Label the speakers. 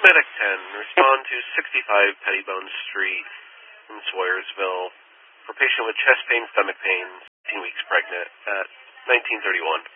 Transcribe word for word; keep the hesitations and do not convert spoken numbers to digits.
Speaker 1: Medic ten, respond to sixty-five Pettibone Street in Sawyersville for patient with chest pain, stomach pain, fifteen weeks pregnant at nineteen thirty-one.